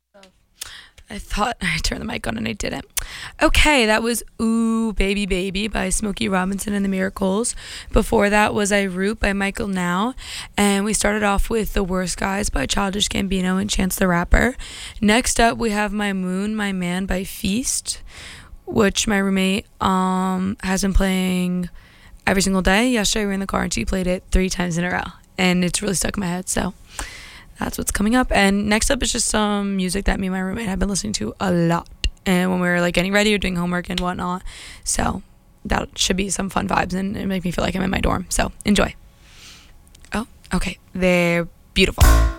I thought I turned the mic on and I didn't. Okay, that was Ooh Baby Baby by Smokey Robinson and the Miracles. Before that was I Root by Michael Now. And we started off with The Worst Guys by Childish Gambino and Chance the Rapper. Next up we have My Moon, My Man by Feast, which my roommate has been playing every single day. Yesterday we were in the car and she played it 3 times in a row. And it's really stuck in my head, so that's what's coming up. And next up is just some music that me and my roommate have been listening to a lot, and when we were like getting ready or doing homework and whatnot. So that should be some fun vibes and it make me feel like I'm in my dorm. So enjoy. Oh, okay, they're beautiful.